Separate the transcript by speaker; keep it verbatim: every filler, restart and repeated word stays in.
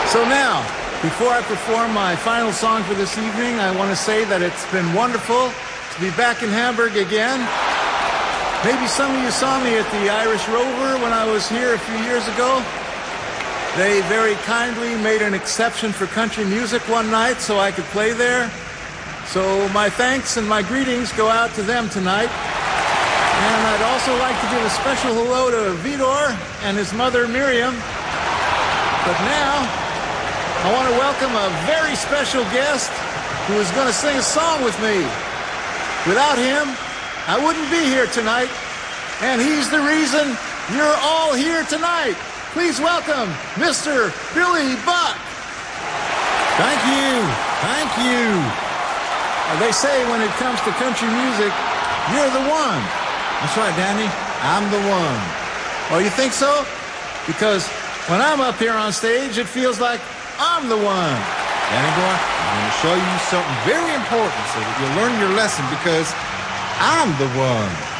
Speaker 1: So now, before I perform my final song for this evening, I want to say that it's been wonderful to be back in Hamburg again. Maybe some of you saw me at the Irish Rover when I was here a few years ago. They very kindly made an exception for country music one night so I could play there. So my thanks and my greetings go out to them tonight. And I'd also like to give a special hello to Vidor and his mother Miriam. But now, I want to welcome a very special guest who is going to sing a song with me. Without him, I wouldn't be here tonight. And he's the reason you're all here tonight. Please welcome Mister Billy Buck.
Speaker 2: Thank you. Thank you.
Speaker 1: Uh, they say when it comes to country music, you're the one.
Speaker 2: That's right, Danny. I'm the one.
Speaker 1: Oh, you think so? Because when I'm up here on stage, it feels like I'm the one.
Speaker 2: Danny boy, I'm going to show you something very important so that you'll learn your lesson because I'm the one.